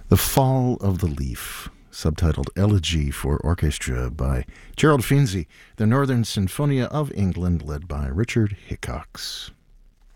The Fall of the Leaf, subtitled Elegy for Orchestra by Gerald Finzi, the Northern Sinfonia of England, led by Richard Hickox.